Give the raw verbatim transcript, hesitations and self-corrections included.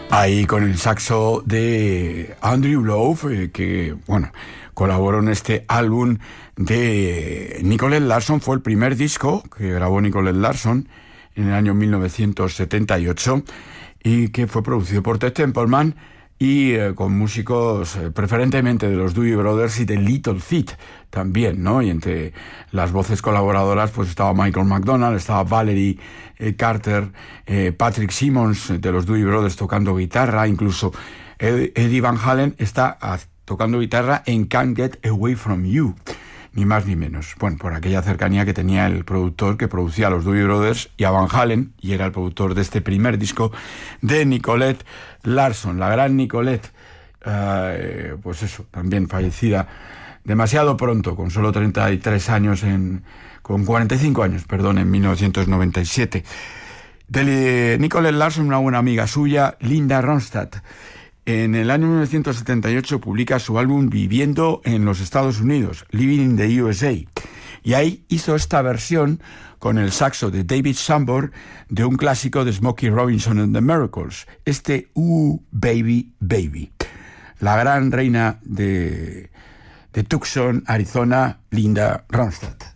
Ahí con el saxo de Andrew Lowe, eh, que, bueno, colaboró en este álbum de Nicolette Larson. Fue el primer disco que grabó Nicolette Larson en el año mil novecientos setenta y ocho y que fue producido por Ted Templeman y eh, con músicos eh, preferentemente de los Doobie Brothers y de Little Feat también, ¿no? Y entre las voces colaboradoras pues estaba Michael McDonald, estaba Valerie eh, Carter, eh, Patrick Simmons de los Doobie Brothers tocando guitarra, incluso Ed, Eddie Van Halen está a, tocando guitarra en Can't Get Away From You, ni más ni menos. Bueno, por aquella cercanía que tenía el productor que producía a los Doobie Brothers y a Van Halen, y era el productor de este primer disco de Nicolette Larson, la gran Nicolette, uh, pues eso, también fallecida demasiado pronto, con solo treinta y tres años, en, con cuarenta y cinco años, perdón, en mil novecientos noventa y siete. De Nicolette Larson, una buena amiga suya, Linda Ronstadt, en el año mil novecientos setenta y ocho publica su álbum Viviendo en los Estados Unidos, Living in the U S A, y ahí hizo esta versión con el saxo de David Sanborn de un clásico de Smokey Robinson and the Miracles, este Ooh Baby Baby. La gran reina de, de Tucson, Arizona, Linda Ronstadt.